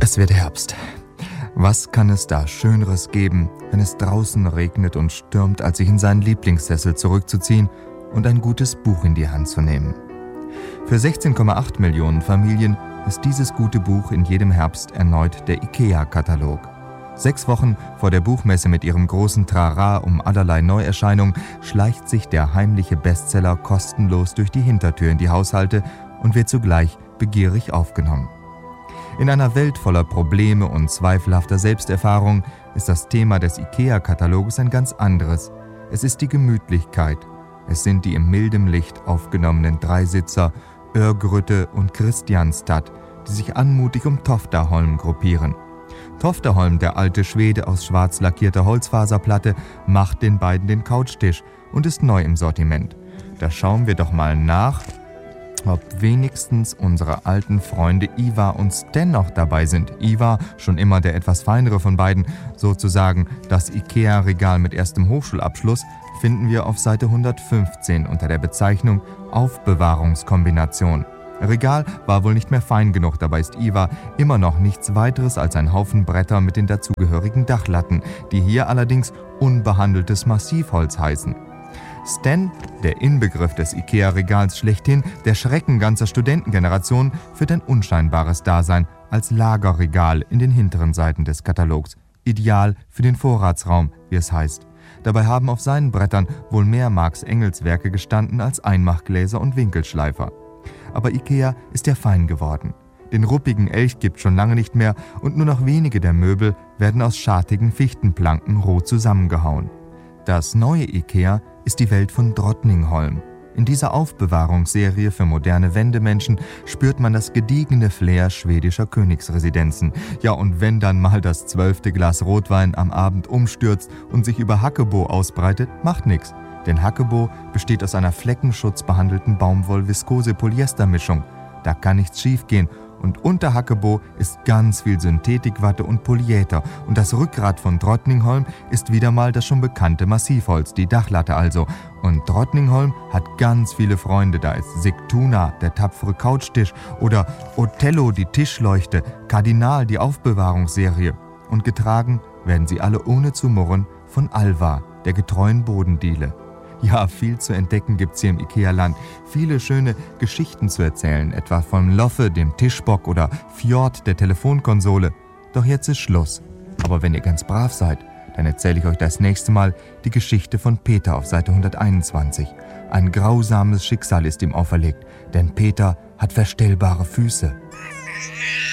Es wird Herbst. Was kann es da Schöneres geben, wenn es draußen regnet und stürmt, als sich in seinen Lieblingssessel zurückzuziehen und ein gutes Buch in die Hand zu nehmen? Für 16,8 Millionen Familien ist dieses gute Buch in jedem Herbst erneut der IKEA-Katalog. 6 Wochen vor der Buchmesse mit ihrem großen Trara um allerlei Neuerscheinungen schleicht sich der heimliche Bestseller kostenlos durch die Hintertür in die Haushalte und wird zugleich begierig aufgenommen. In einer Welt voller Probleme und zweifelhafter Selbsterfahrung ist das Thema des IKEA-Kataloges ein ganz anderes. Es ist die Gemütlichkeit. Es sind die in mildem Licht aufgenommenen Dreisitzer Örgryte und Christianstad, die sich anmutig um Toftaholm gruppieren. Toftaholm, der alte Schwede aus schwarz lackierter Holzfaserplatte, macht den beiden den Couchtisch und ist neu im Sortiment. Da schauen wir doch mal nach, ob wenigstens unsere alten Freunde Ivar und Stan noch dabei sind. Ivar, schon immer der etwas feinere von beiden, sozusagen das IKEA-Regal mit erstem Hochschulabschluss, finden wir auf Seite 115 unter der Bezeichnung Aufbewahrungskombination. Regal war wohl nicht mehr fein genug, dabei ist Ivar immer noch nichts weiteres als ein Haufen Bretter mit den dazugehörigen Dachlatten, die hier allerdings unbehandeltes Massivholz heißen. Stan, der Inbegriff des IKEA-Regals schlechthin, der Schrecken ganzer Studentengenerationen, führt ein unscheinbares Dasein als Lagerregal in den hinteren Seiten des Katalogs. Ideal für den Vorratsraum, wie es heißt. Dabei haben auf seinen Brettern wohl mehr Marx Engels Werke gestanden als Einmachgläser und Winkelschleifer. Aber IKEA ist ja fein geworden. Den ruppigen Elch gibt schon lange nicht mehr und nur noch wenige der Möbel werden aus schartigen Fichtenplanken roh zusammengehauen. Das neue IKEA ist die Welt von Drottningholm. In dieser Aufbewahrungsserie für moderne Wendemenschen spürt man das gediegene Flair schwedischer Königsresidenzen. Ja, und wenn dann mal das 12. Glas Rotwein am Abend umstürzt und sich über Hackebo ausbreitet, macht nix. Denn Hackebo besteht aus einer fleckenschutzbehandelten Baumwoll-Viskose-Polyester-Mischung. Da kann nichts schiefgehen. Und unter Hackebo ist ganz viel Synthetikwatte und Polyäther. Und das Rückgrat von Drottningholm ist wieder mal das schon bekannte Massivholz, die Dachlatte also. Und Drottningholm hat ganz viele Freunde. Da ist Sigtuna, der tapfere Couchtisch, oder Othello, die Tischleuchte, Kardinal, die Aufbewahrungsserie. Und getragen werden sie alle ohne zu murren von Alva, der getreuen Bodendiele. Ja, viel zu entdecken gibt's hier im IKEA-Land. Viele schöne Geschichten zu erzählen, etwa von Loffe, dem Tischbock, oder Fjord, der Telefonkonsole. Doch jetzt ist Schluss. Aber wenn ihr ganz brav seid, dann erzähle ich euch das nächste Mal die Geschichte von Peter auf Seite 121. Ein grausames Schicksal ist ihm auferlegt, denn Peter hat verstellbare Füße.